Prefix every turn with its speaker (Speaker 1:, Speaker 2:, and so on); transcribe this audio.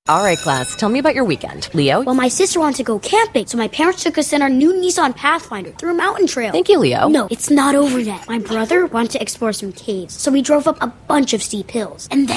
Speaker 1: All right, class, tell me about your weekend. Leo?
Speaker 2: Well, my sister wanted to go camping, so my parents took us in our new Nissan Pathfinder through a mountain trail.
Speaker 1: Thank you, Leo.
Speaker 2: No, it's not over yet. My brother wanted to explore some caves, so we drove up a bunch of steep hills. And then